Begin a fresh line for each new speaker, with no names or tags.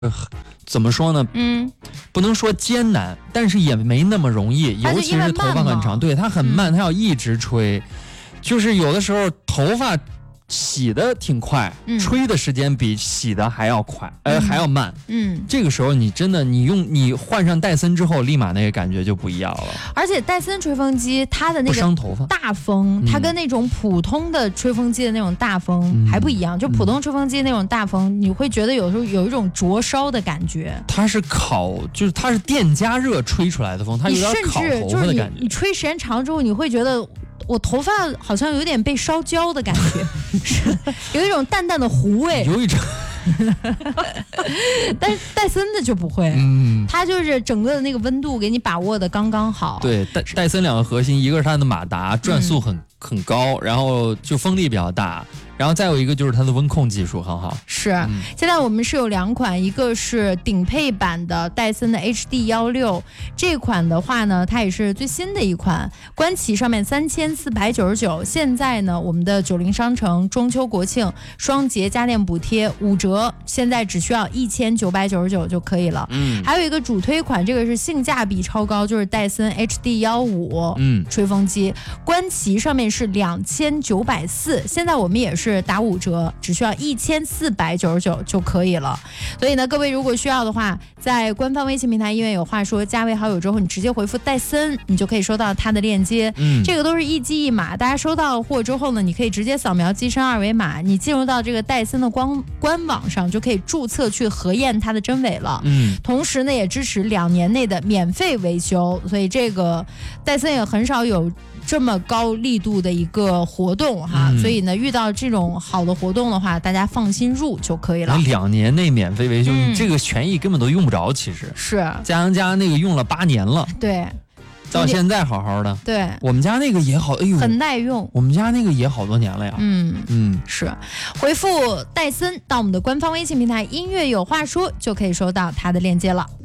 怎么说呢？不能说艰难，但是也没那么容易，尤其是头发很长，对，它很慢，它要一直吹，就是有的时候头发洗的挺快，吹的时间比洗的还要快，还要慢。这个时候你真的你换上戴森之后，立马那个感觉就不一样了。
而且戴森吹风机它的那个大风，它跟那种普通的吹风机的那种大风还不一样。就普通吹风机那种大风，你会觉得有时候有一种灼烧的感觉。
它是就是它是电加热吹出来的风，它有点烤头发的感觉。
你吹时间长之后，你会觉得我头发好像有点被烧焦的感觉，有一种淡淡的糊味，
有一种。
但是戴森的就不会，它就是整个的那个温度给你把握的刚刚好。
对，戴森两个核心，一个是它的马达转速很高，然后就风力比较大。然后再有一个就是它的温控技术很好。
是，现在我们是有2款，一个是顶配版的戴森的 HD16， 这款的话呢，它也是最新的一款，官旗上面3499，现在呢，我们的90商城中秋国庆双节家电补贴5折，现在只需要1999就可以了。还有一个主推款，这个是性价比超高，就是戴森 HD15，吹风机，官旗上面是2940，现在我们也是打5折，只需要1499就可以了。所以呢，各位如果需要的话，在官方微信平台因为有话说加为好友之后，你直接回复戴森，你就可以收到它的链接。这个都是一机一码，大家收到货之后呢，你可以直接扫描机身二维码，你进入到这个戴森的官网上，就可以注册去核验它的真伪了。同时呢，也支持2年内的免费维修，所以这个戴森也很少有这么高力度的一个活动哈，所以呢，遇到这种好的活动的话，大家放心入就可以了。
2年内免费维修，你这个权益根本都用不着，其实
是
家那个用了8年了，
对，
到现在好好的。
对，
我们家那个也好，哎呦，
很耐用。
我们家那个也好多年了呀。
是，回复戴森到我们的官方微信平台音乐有话说，就可以收到它的链接了。